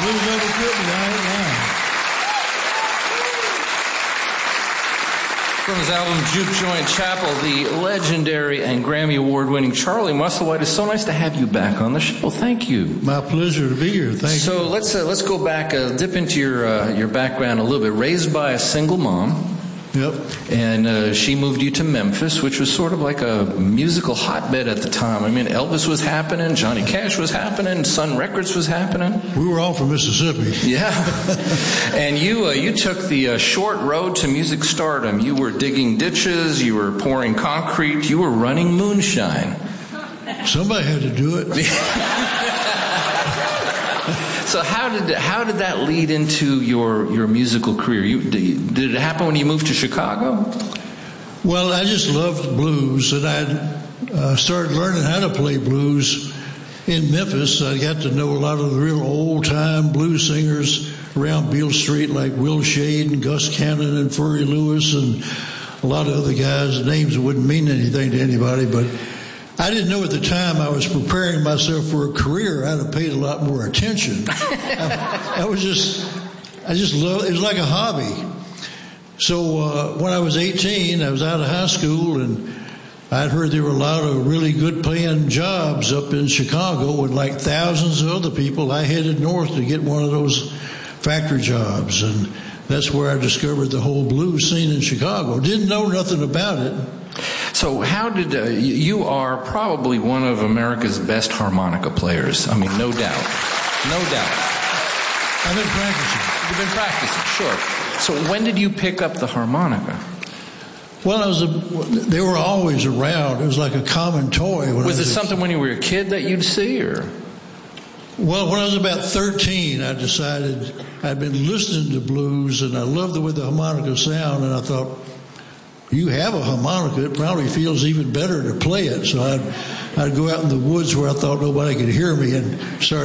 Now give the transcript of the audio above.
Blues Over Kryptonite, yeah. From his album Juke Joint Chapel, the legendary and Grammy Award-winning Charlie Musselwhite. It's so nice to have you back on the show. Thank you. My pleasure to be here. Thank you. So let's go back, dip into your background a little bit. Raised by a single mom. Yep. And she moved you to Memphis, which was sort of like a musical hotbed at the time. I mean, Elvis was happening, Johnny Cash was happening, Sun Records was happening. We were all from Mississippi. Yeah. And you took the short road to music stardom. You were digging ditches, you were pouring concrete, you were running moonshine. Somebody had to do it. So how did that lead into your musical career? Did it happen when you moved to Chicago? Well, I just loved blues, and I started learning how to play blues in Memphis. I got to know a lot of the real old-time blues singers around Beale Street, like Will Shade and Gus Cannon and Furry Lewis and a lot of other guys. Names wouldn't mean anything to anybody, but I didn't know at the time I was preparing myself for a career. I'd have paid a lot more attention. I just loved it. Was like a hobby. So when I was 18, I was out of high school, and I'd heard there were a lot of really good paying jobs up in Chicago, and like thousands of other people, I headed north to get one of those factory jobs, and that's where I discovered the whole blues scene in Chicago. Didn't know nothing about it. So how did you are probably one of America's best harmonica players. I mean, no doubt. No doubt. I've been practicing. You've been practicing, sure. So when did you pick up the harmonica? Well, they were always around. It was like a common toy. Was it something when you were a kid that you'd see, or? Well, when I was about 13, I decided I'd been listening to blues, and I loved the way the harmonica sound, and I thought, you have a harmonica, it probably feels even better to play it. So I'd go out in the woods where I thought nobody could hear me and start